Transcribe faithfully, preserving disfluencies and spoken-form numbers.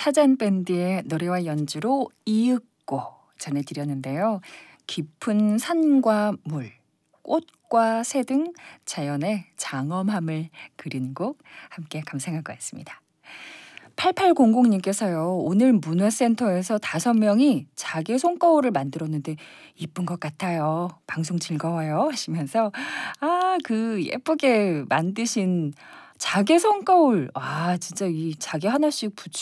사잔밴드의 노래와 연주로 이윽고 전해드렸는데요. 깊은 산과 물, 꽃과 새 등 자연의 장엄함을 그린 곡 함께 감상할 것 같습니다. 팔팔공공님께서요. 오늘 문화센터에서 다섯 명이 자기 손거울을 만들었는데 이쁜 것 같아요. 방송 즐거워요 하시면서 아, 그 예쁘게 만드신 자개 손거울. 아, 진짜 이 자개 하나씩